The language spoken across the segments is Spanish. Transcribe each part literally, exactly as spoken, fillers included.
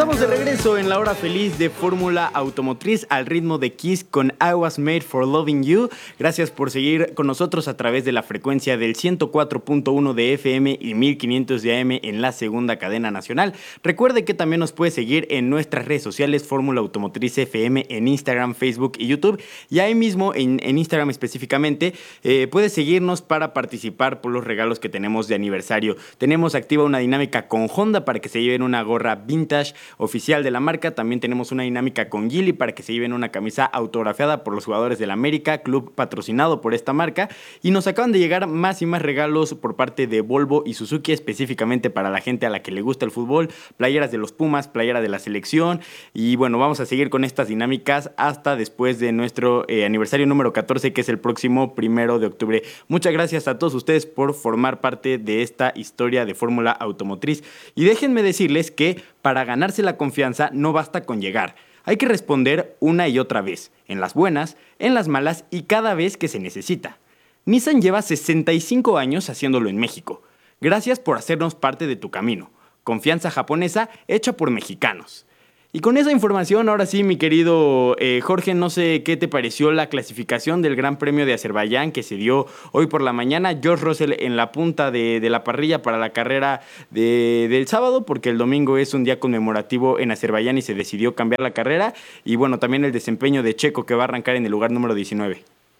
Estamos de regreso en la hora feliz de Fórmula Automotriz al ritmo de Kiss con I Was Made for Loving You. Gracias por seguir con nosotros a través de la frecuencia del ciento cuatro punto uno de F M y mil quinientos de A M en la segunda cadena nacional. Recuerde que también nos puede seguir en nuestras redes sociales Fórmula Automotriz F M en Instagram, Facebook y YouTube. Y ahí mismo, en, en Instagram específicamente, eh, puede seguirnos para participar por los regalos que tenemos de aniversario. Tenemos activa una dinámica con Honda para que se lleven una gorra vintage oficial de la marca. También tenemos una dinámica con Geely para que se lleven una camisa autografiada por los jugadores del América, club patrocinado por esta marca. Y nos acaban de llegar más y más regalos por parte de Volvo y Suzuki, específicamente para la gente a la que le gusta el fútbol, playeras de los Pumas, playera de la selección. Y bueno, vamos a seguir con estas dinámicas hasta después de nuestro eh, aniversario número catorce, que es el próximo primero de octubre. Muchas gracias a todos ustedes por formar parte de esta historia de Fórmula Automotriz. Y déjenme decirles que para ganarse la confianza no basta con llegar. Hay que responder una y otra vez, en las buenas, en las malas y cada vez que se necesita. Nissan lleva sesenta y cinco años haciéndolo en México. Gracias por hacernos parte de tu camino. Confianza japonesa hecha por mexicanos. Y con esa información, ahora sí, mi querido eh, Jorge, no sé qué te pareció la clasificación del Gran Premio de Azerbaiyán que se dio hoy por la mañana. George Russell en la punta de, de la parrilla para la carrera de, del sábado, porque el domingo es un día conmemorativo en Azerbaiyán y se decidió cambiar la carrera. Y bueno, también el desempeño de Checo, que va a arrancar en el lugar número diecinueve.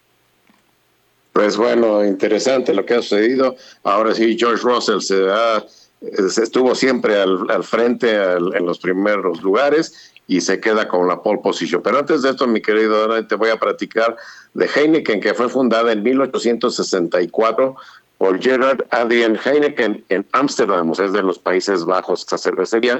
Pues bueno, interesante lo que ha sucedido. Ahora sí, George Russell se ha... estuvo siempre al, al frente al, en los primeros lugares y se queda con la pole position. Pero antes de esto, mi querido Donald, te voy a platicar de Heineken, que fue fundada en mil ochocientos sesenta y cuatro por Gerard Adrian Heineken en Ámsterdam, es de los Países Bajos esta cervecería.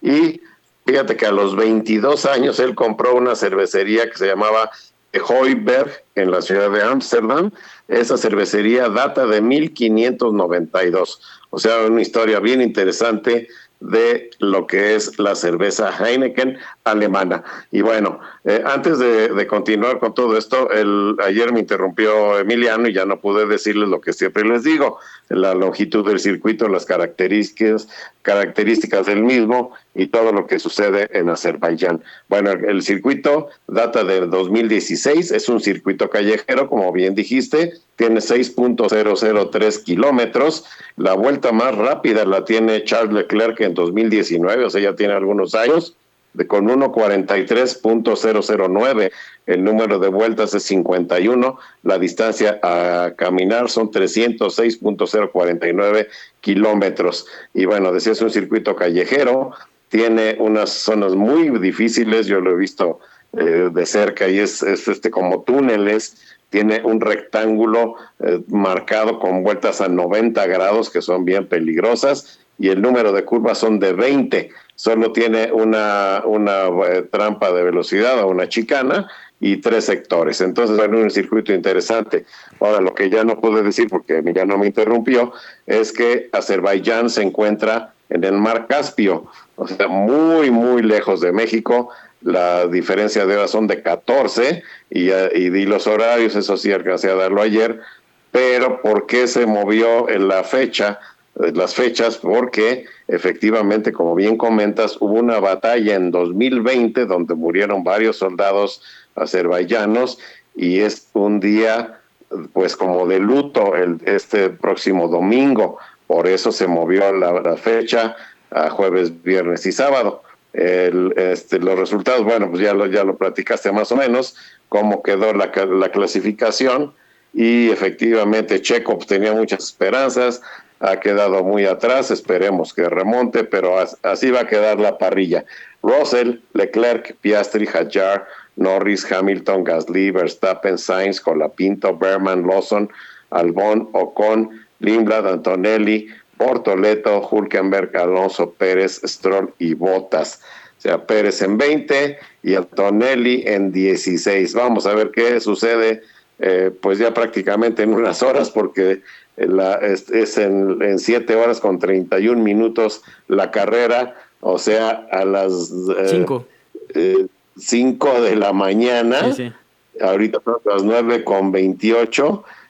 Y fíjate que a los veintidós años él compró una cervecería que se llamaba Hooiberg en la ciudad de Ámsterdam. Esa cervecería data de mil quinientos noventa y dos. O sea, una historia bien interesante de lo que es la cerveza Heineken alemana. Y bueno, eh, antes de, de continuar con todo esto, el, ayer me interrumpió Emiliano y ya no pude decirles lo que siempre les digo, la longitud del circuito, las características, características del mismo y todo lo que sucede en Azerbaiyán. Bueno, el circuito data del dos mil dieciséis, es un circuito callejero, como bien dijiste, tiene seis punto cero cero tres kilómetros. La vuelta más rápida la tiene Charles Leclerc en dos mil diecinueve, o sea, ya tiene algunos años, de, con uno cuarenta y tres punto cero cero nueve. El número de vueltas es cincuenta y uno. La distancia a caminar son trescientos seis punto cero cuarenta y nueve kilómetros. Y bueno, decía, es un circuito callejero, tiene unas zonas muy difíciles, yo lo he visto eh, de cerca, y es, es este como túneles. Tiene un rectángulo eh, marcado con vueltas a noventa grados, que son bien peligrosas, y el número de curvas son de veinte. Solo tiene una, una eh, trampa de velocidad o una chicana y tres sectores. Entonces, es un circuito interesante. Ahora, lo que ya no pude decir, porque ya no me interrumpió, es que Azerbaiyán se encuentra en el mar Caspio, o sea, muy, muy lejos de México. La diferencia de horas son de catorce y, y di los horarios, eso sí alcancé a darlo ayer, pero ¿por qué se movió en la fecha? Las fechas, porque efectivamente, como bien comentas, hubo una batalla en dos mil veinte donde murieron varios soldados azerbaiyanos y es un día pues como de luto el, este próximo domingo, por eso se movió la, la fecha a jueves, viernes y sábado. El, este, los resultados, bueno, pues ya lo, ya lo platicaste más o menos, cómo quedó la, la clasificación, y efectivamente Checo pues, tenía muchas esperanzas, ha quedado muy atrás, esperemos que remonte, pero as, así va a quedar la parrilla. Russell, Leclerc, Piastri, Hadjar, Norris, Hamilton, Gasly, Verstappen, Sainz, Colapinto, Berman, Lawson, Albon, Ocon, Lindblad, Antonelli, Bortoleto, Hülkenberg, Alonso, Pérez, Stroll y Bottas. O sea, Pérez en veinte y Antonelli en dieciséis. Vamos a ver qué sucede, eh, pues ya prácticamente en unas horas, porque la, es, es en, en siete horas con treinta y un minutos la carrera, o sea, a las cinco eh, eh, de la mañana. Sí, sí. Ahorita son las nueve con veintiocho.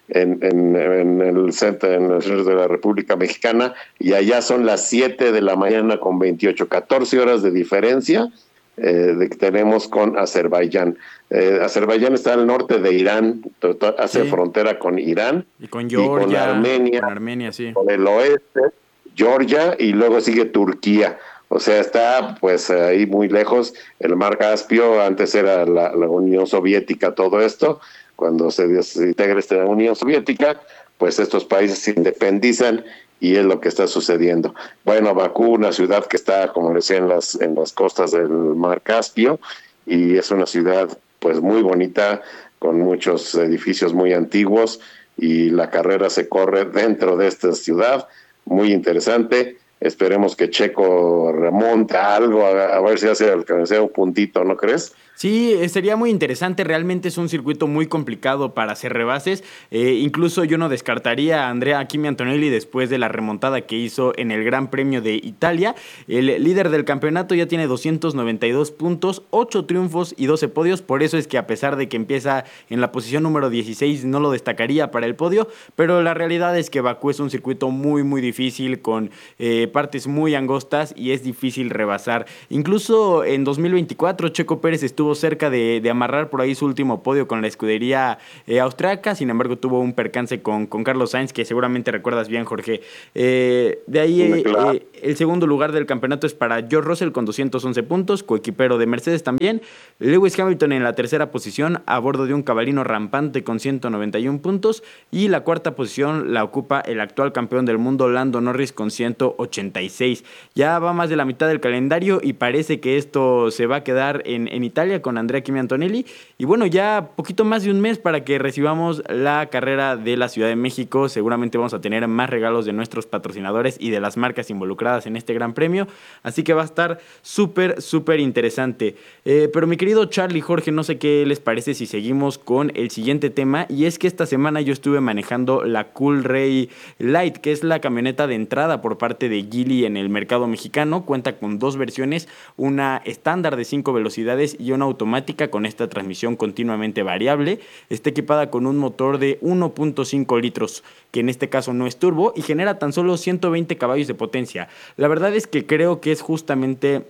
en, en, en el centro, en el centro de la República Mexicana, y allá son las siete de la mañana con veintiocho, catorce horas de diferencia eh, de que tenemos con Azerbaiyán. Eh, Azerbaiyán está al norte de Irán, hace Sí. frontera con Irán Y con y con Georgia, Armenia, con Armenia, sí. por el oeste, Georgia, y luego sigue Turquía. O sea, está pues ahí muy lejos. El mar Caspio, antes era la, la Unión Soviética, todo esto. Cuando se desintegra esta Unión Soviética, pues estos países se independizan y es lo que está sucediendo. Bueno, Bakú, una ciudad que está, como decía, en las, en las costas del mar Caspio, y es una ciudad pues muy bonita, con muchos edificios muy antiguos, y la carrera se corre dentro de esta ciudad, muy interesante. Esperemos que Checo remonte algo, a, a ver si hace alcanzar un puntito, ¿no crees? Sí, eh, sería muy interesante. Realmente es un circuito muy complicado para hacer rebases. Eh, incluso yo no descartaría a Andrea Kimi Antonelli después de la remontada que hizo en el Gran Premio de Italia. El líder del campeonato ya tiene doscientos noventa y dos puntos, ocho triunfos y doce podios. Por eso es que a pesar de que empieza en la posición número dieciséis, no lo destacaría para el podio. Pero la realidad es que Bakú es un circuito muy, muy difícil, con eh, partes muy angostas, y es difícil rebasar. Incluso en dos mil veinticuatro, Checo Pérez estuvo cerca de, de amarrar por ahí su último podio con la escudería eh, austriaca. Sin embargo, tuvo un percance con, con Carlos Sainz, que seguramente recuerdas bien, Jorge. Eh, de ahí eh, Claro. eh, el segundo lugar del campeonato es para George Russell con doscientos once puntos, coequipero de Mercedes también. Lewis Hamilton en la tercera posición a bordo de un cabalino rampante con ciento noventa y uno puntos, y la cuarta posición la ocupa el actual campeón del mundo Lando Norris con ciento ochenta y seis. Ya va más de la mitad del calendario y parece que esto se va a quedar en, en Italia con Andrea Kimi Antonelli. Y bueno, ya poquito más de un mes para que recibamos la carrera de la Ciudad de México. Seguramente vamos a tener más regalos de nuestros patrocinadores y de las marcas involucradas en este gran premio. Así que va a estar súper, súper interesante. Eh, pero mi querido Charlie, Jorge, no sé qué les parece si seguimos con el siguiente tema. Y es que esta semana yo estuve manejando la Coolray Light, que es la camioneta de entrada por parte de Geely en el mercado mexicano. Cuenta con dos versiones, una estándar de cinco velocidades y una automática con esta transmisión continuamente variable. Está equipada con un motor de uno punto cinco litros, que en este caso no es turbo, y genera tan solo ciento veinte caballos de potencia. La verdad es que creo que es justamente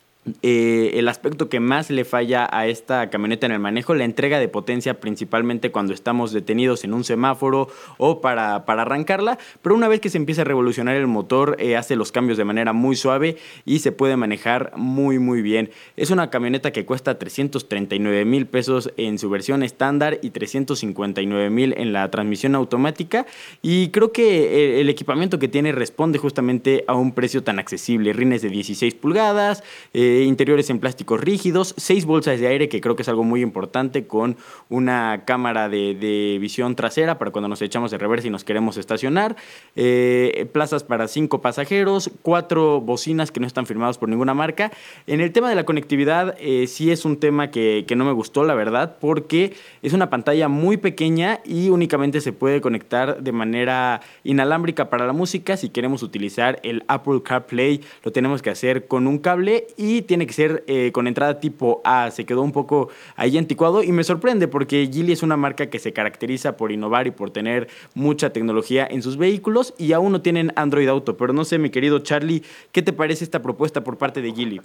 Eh, el aspecto que más le falla a esta camioneta en el manejo, la entrega de potencia, principalmente cuando estamos detenidos en un semáforo o para, para arrancarla. Pero una vez que se empieza a revolucionar el motor, eh, hace los cambios de manera muy suave y se puede manejar muy muy bien. Es una camioneta que cuesta trescientos treinta y nueve mil pesos en su versión estándar y trescientos cincuenta y nueve mil en la transmisión automática, y creo que el equipamiento que tiene responde justamente a un precio tan accesible. Rines de dieciséis pulgadas, eh, Eh, interiores en plásticos rígidos, seis bolsas de aire, que creo que es algo muy importante, con una cámara de, de visión trasera para cuando nos echamos de reversa y nos queremos estacionar, eh, plazas para cinco pasajeros, cuatro bocinas que no están firmadas por ninguna marca. En el tema de la conectividad, eh, sí es un tema que, que no me gustó, la verdad, porque es una pantalla muy pequeña y únicamente se puede conectar de manera inalámbrica para la música. Si queremos utilizar el Apple CarPlay, lo tenemos que hacer con un cable, y tiene que ser eh, con entrada tipo A. Se quedó un poco ahí anticuado y me sorprende porque Geely es una marca que se caracteriza por innovar y por tener mucha tecnología en sus vehículos, y aún no tienen Android Auto. Pero no sé, mi querido Charlie, ¿qué te parece esta propuesta por parte de Geely?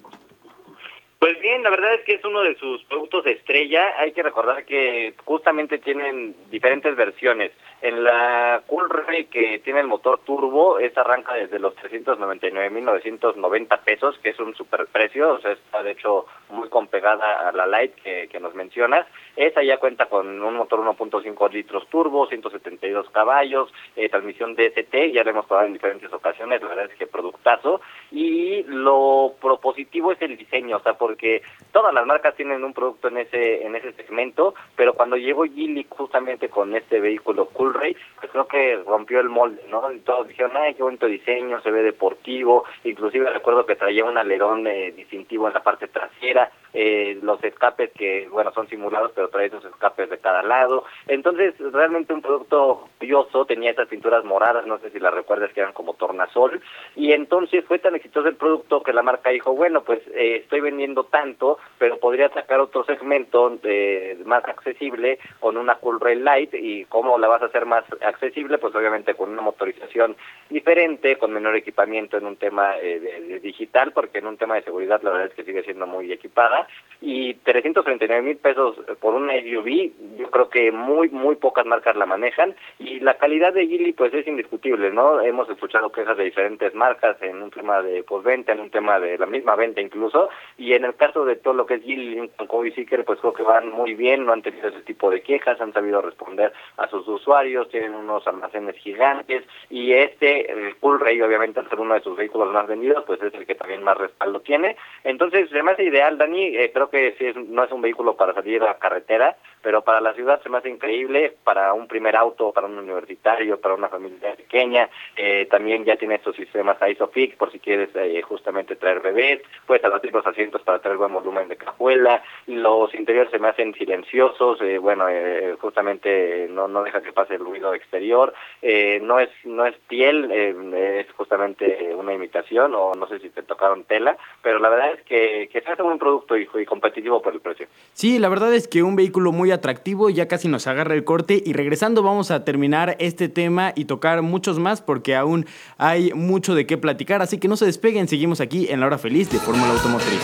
Pues bien, la verdad es que es uno de sus productos estrella. Hay que recordar que justamente tienen diferentes versiones. En la Coolray, que tiene el motor turbo, esta arranca desde los trescientos noventa y nueve mil novecientos noventa pesos, que es un super precio. O sea, está de hecho muy compegada a la Light que, que nos mencionas. Esa ya cuenta con un motor uno punto cinco litros turbo, ciento setenta y dos caballos, eh, transmisión D S T, ya lo hemos probado en diferentes ocasiones. La verdad es que productazo. Y lo propositivo es el diseño, o sea, porque todas las marcas tienen un producto en ese en ese segmento, pero cuando llegó Geely justamente con este vehículo Coolray, pues creo que rompió el molde, ¿no? Y todos dijeron, ay, qué bonito diseño, se ve deportivo. Inclusive recuerdo que traía un alerón eh, distintivo en la parte trasera, eh, los escapes que, bueno, son simulados, pero trae esos escapes de cada lado. Entonces, realmente un producto curioso. Tenía estas pinturas moradas, no sé si las recuerdas, que eran como tornasol, y entonces fue tan exitoso el producto que la marca dijo, bueno, pues eh, estoy vendiendo tanto tanto, pero podría sacar otro segmento eh, más accesible con una Cool Rail Light. ¿Y cómo la vas a hacer más accesible? Pues obviamente con una motorización diferente, con menor equipamiento en un tema eh, de, de digital, porque en un tema de seguridad la verdad es que sigue siendo muy equipada. Y trescientos treinta y nueve mil pesos por una S U V, yo creo que muy, muy pocas marcas la manejan, y la calidad de Geely pues es indiscutible, ¿no? Hemos escuchado quejas de diferentes marcas en un tema de postventa, en un tema de la misma venta incluso, y en el caso de todo lo que es Geely, Lincoln Co y Zeekr, pues creo que van muy bien, no han tenido ese tipo de quejas, han sabido responder a sus usuarios, tienen unos almacenes gigantes, y este, el Cool Ray, obviamente al ser uno de sus vehículos más vendidos, pues es el que también más respaldo tiene. Entonces se me hace ideal, Dani, eh, creo que sí es, no es un vehículo para salir a carretera, pero para la ciudad se me hace increíble, para un primer auto, para un universitario, para una familia pequeña. Eh, también ya tiene estos sistemas ISOFIX por si quieres eh, justamente traer bebés, puedes abatir los asientos para traer buen volumen de cajuela, los interiores se me hacen silenciosos, eh, bueno, eh, justamente no no deja que pase el ruido exterior, eh, no es no es piel, eh, es justamente una imitación, o no sé si te tocaron tela, pero la verdad es que, que se hace un buen producto y, y competitivo por el precio. Sí, la verdad es que un vehículo muy atractivo, ya casi nos agarra el corte, y regresando vamos a terminar este tema y tocar muchos más porque aún hay mucho de qué platicar, así que no se despeguen, seguimos aquí en La Hora Feliz de Fórmula Automotriz.